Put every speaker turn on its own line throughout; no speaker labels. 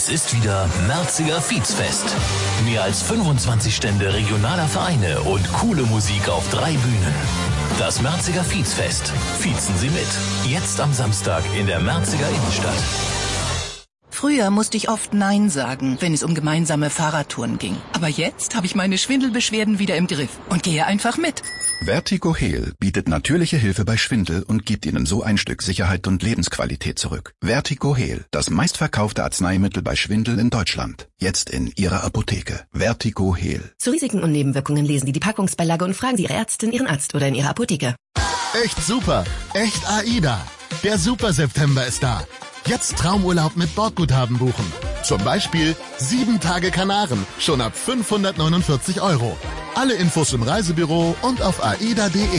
Es ist wieder Märziger Viehzfest. Mehr als 25 Stände regionaler Vereine und coole Musik auf 3 Bühnen. Das Märziger Viehzfest. Viezen Sie mit. Jetzt am Samstag in der Märziger Innenstadt.
Früher musste ich oft Nein sagen, wenn es um gemeinsame Fahrradtouren ging. Aber jetzt habe ich meine Schwindelbeschwerden wieder im Griff und gehe einfach mit.
Vertigo Heal bietet natürliche Hilfe bei Schwindel und gibt Ihnen so ein Stück Sicherheit und Lebensqualität zurück. Vertigo Heal, das meistverkaufte Arzneimittel bei Schwindel in Deutschland. Jetzt in Ihrer Apotheke. Vertigo Heal.
Zu Risiken und Nebenwirkungen lesen Sie die Packungsbeilage und fragen Sie Ihre Ärztin, Ihren Arzt oder in Ihrer Apotheke.
Echt super. Echt AIDA. Der Super September ist da. Jetzt Traumurlaub mit Bordguthaben buchen. Zum Beispiel 7 Tage Kanaren, schon ab 549 €. Alle Infos im Reisebüro und auf aida.de.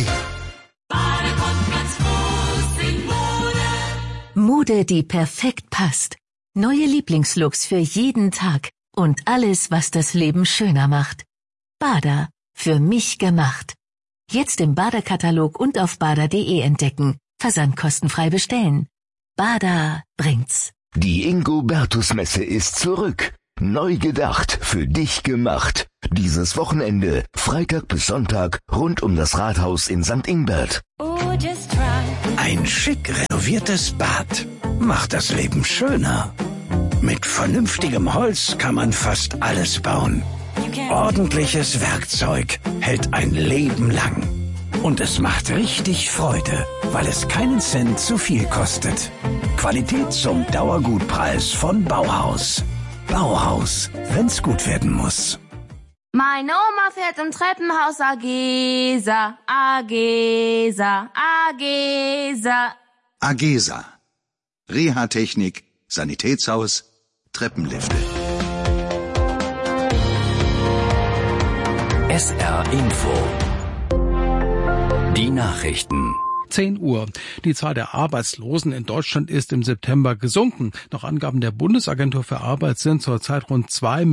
Mode, die perfekt passt. Neue Lieblingslooks für jeden Tag und alles, was das Leben schöner macht. Bada, für mich gemacht. Jetzt im Bada-Katalog und auf bada.de entdecken. Versand kostenfrei bestellen. Bada bringt's.
Die Ingo-Bertus-Messe ist zurück. Neu gedacht, für dich gemacht. Dieses Wochenende, Freitag bis Sonntag, rund um das Rathaus in St. Ingbert.
Ein schick renoviertes Bad macht das Leben schöner. Mit vernünftigem Holz kann man fast alles bauen. Ordentliches Werkzeug hält ein Leben lang. Und es macht richtig Freude, weil es keinen Cent zu viel kostet. Qualität zum Dauergutpreis von Bauhaus. Bauhaus, wenn's gut werden muss.
Meine Oma fährt im Treppenhaus Agesa, Agesa, Agesa.
Agesa. Reha-Technik, Sanitätshaus, Treppenlifte.
SR Info. Die Nachrichten.
10 Uhr. Die Zahl der Arbeitslosen in Deutschland ist im September gesunken. Nach Angaben der Bundesagentur für Arbeit sind zurzeit rund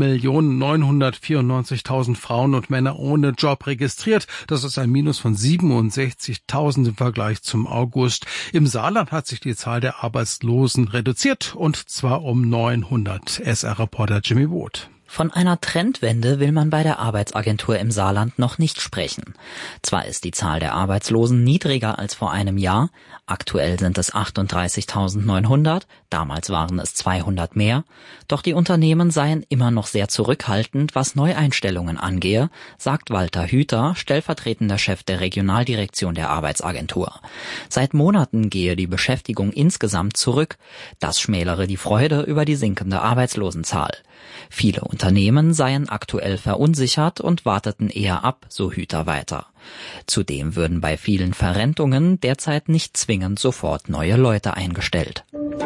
2.994.000 Frauen und Männer ohne Job registriert. Das ist ein Minus von 67.000 im Vergleich zum August. Im Saarland hat sich die Zahl der Arbeitslosen reduziert, und zwar um 900. SR-Reporter Jimmy Wood.
Von einer Trendwende will man bei der Arbeitsagentur im Saarland noch nicht sprechen. Zwar ist die Zahl der Arbeitslosen niedriger als vor einem Jahr, aktuell sind es 38.900, damals waren es 200 mehr, doch die Unternehmen seien immer noch sehr zurückhaltend, was Neueinstellungen angehe, sagt Walter Hüter, stellvertretender Chef der Regionaldirektion der Arbeitsagentur. Seit Monaten gehe die Beschäftigung insgesamt zurück, das schmälere die Freude über die sinkende Arbeitslosenzahl. Viele Unternehmen seien aktuell verunsichert und warteten eher ab, so Hüter weiter. Zudem würden bei vielen Verrentungen derzeit nicht zwingend sofort neue Leute eingestellt.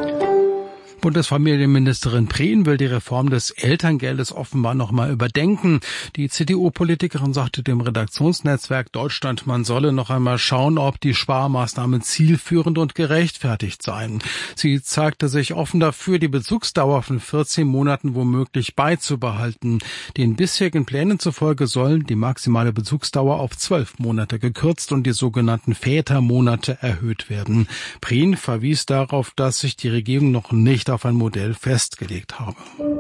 Bundesfamilienministerin Prien will die Reform des Elterngeldes offenbar noch mal überdenken. Die CDU-Politikerin sagte dem Redaktionsnetzwerk Deutschland, man solle noch einmal schauen, ob die Sparmaßnahmen zielführend und gerechtfertigt seien. Sie zeigte sich offen dafür, die Bezugsdauer von 14 Monaten womöglich beizubehalten. Den bisherigen Plänen zufolge sollen die maximale Bezugsdauer auf 12 Monate gekürzt und die sogenannten Vätermonate erhöht werden. Prien verwies darauf, dass sich die Regierung noch nicht auf ein Modell festgelegt habe.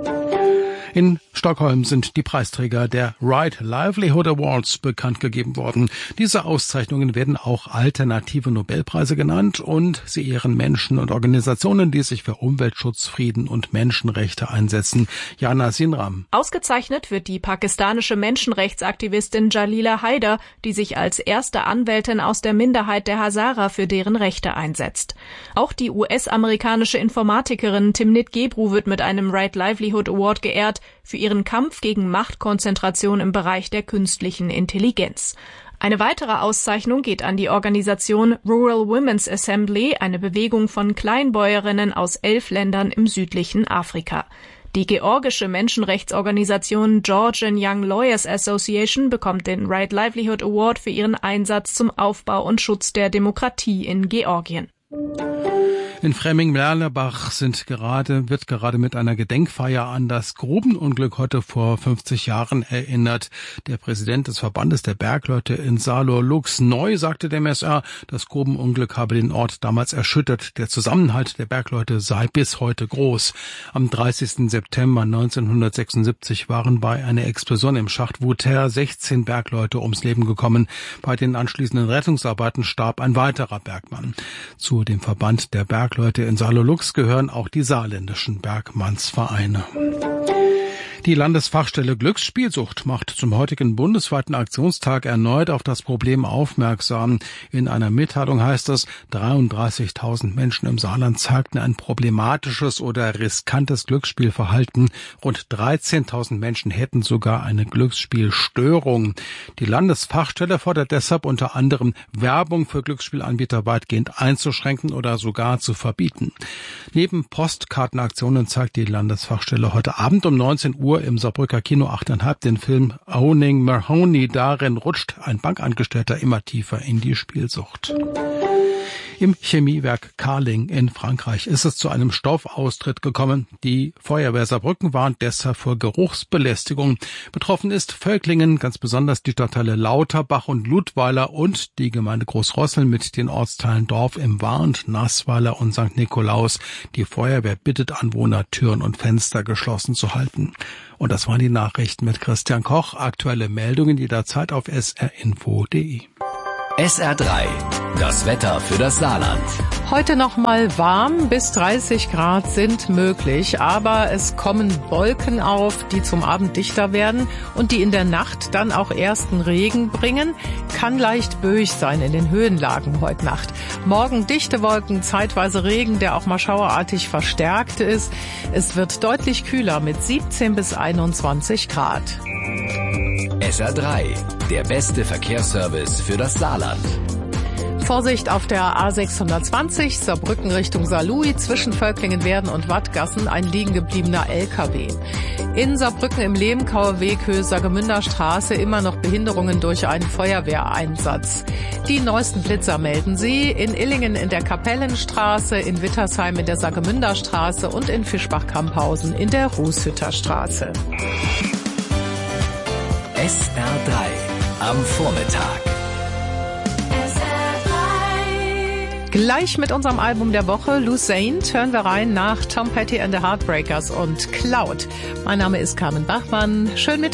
In Stockholm sind die Preisträger der Right Livelihood Awards bekannt gegeben worden. Diese Auszeichnungen werden auch alternative Nobelpreise genannt und sie ehren Menschen und Organisationen, die sich für Umweltschutz, Frieden und Menschenrechte einsetzen. Jana Sinram.
Ausgezeichnet wird die pakistanische Menschenrechtsaktivistin Jalila Haider, die sich als erste Anwältin aus der Minderheit der Hazara für deren Rechte einsetzt. Auch die US-amerikanische Informatikerin Timnit Gebru wird mit einem Right Livelihood Award geehrt, für ihren Kampf gegen Machtkonzentration im Bereich der künstlichen Intelligenz. Eine weitere Auszeichnung geht an die Organisation Rural Women's Assembly, eine Bewegung von Kleinbäuerinnen aus 11 Ländern im südlichen Afrika. Die georgische Menschenrechtsorganisation Georgian Young Lawyers Association bekommt den Right Livelihood Award für ihren Einsatz zum Aufbau und Schutz der Demokratie in Georgien.
In Fremming-Merlebach wird gerade mit einer Gedenkfeier an das Grubenunglück heute vor 50 Jahren erinnert. Der Präsident des Verbandes der Bergleute in Saarlouis Neu sagte dem SR, das Grubenunglück habe den Ort damals erschüttert. Der Zusammenhalt der Bergleute sei bis heute groß. Am 30. September 1976 waren bei einer Explosion im Schacht Voutaire 16 Bergleute ums Leben gekommen. Bei den anschließenden Rettungsarbeiten starb ein weiterer Bergmann. Zu dem Verband der Bergleute in Saarlouis gehören auch die saarländischen Bergmannsvereine. Die Landesfachstelle Glücksspielsucht macht zum heutigen bundesweiten Aktionstag erneut auf das Problem aufmerksam. In einer Mitteilung heißt es, 33.000 Menschen im Saarland zeigten ein problematisches oder riskantes Glücksspielverhalten. Rund 13.000 Menschen hätten sogar eine Glücksspielstörung. Die Landesfachstelle fordert deshalb unter anderem, Werbung für Glücksspielanbieter weitgehend einzuschränken oder sogar zu verbieten. Neben Postkartenaktionen zeigt die Landesfachstelle heute Abend um 19 Uhr im Saarbrücker Kino 8,5 den Film Owning Mahoney. Darin rutscht ein Bankangestellter immer tiefer in die Spielsucht. Im Chemiewerk Carling in Frankreich ist es zu einem Stoffaustritt gekommen. Die Feuerwehr Saarbrücken warnt deshalb vor Geruchsbelästigung. Betroffen ist Völklingen, ganz besonders die Stadtteile Lauterbach und Ludweiler und die Gemeinde Großrosseln mit den Ortsteilen Dorf im Warnt, Nassweiler und St. Nikolaus. Die Feuerwehr bittet Anwohner, Türen und Fenster geschlossen zu halten. Und das waren die Nachrichten mit Christian Koch. Aktuelle Meldungen jederzeit auf srinfo.de.
SR3, das Wetter für das Saarland.
Heute noch mal warm, bis 30 Grad sind möglich, aber es kommen Wolken auf, die zum Abend dichter werden und die in der Nacht dann auch ersten Regen bringen. Kann leicht böig sein in den Höhenlagen heute Nacht. Morgen dichte Wolken, zeitweise Regen, der auch mal schauerartig verstärkt ist. Es wird deutlich kühler mit 17 bis 21 Grad.
SR3, der beste Verkehrsservice für das Saarland.
Vorsicht auf der A620 Saarbrücken Richtung Saarlouis zwischen Völklingen-Werden und Wattgassen ein liegen gebliebener LKW. In Saarbrücken im Lehmkauer Weg Höhe Saargemünder Straße immer noch Behinderungen durch einen Feuerwehreinsatz. Die neuesten Blitzer melden sie in Illingen in der Kapellenstraße, in Wittersheim in der Saargemünder Straße und in Fischbach-Kamphausen in der Rußhütter Straße.
SR3 am Vormittag.
Gleich mit unserem Album der Woche, Lucerne, hören wir rein nach Tom Petty and the Heartbreakers und Cloud. Mein Name ist Carmen Bachmann. Schönen Mittag.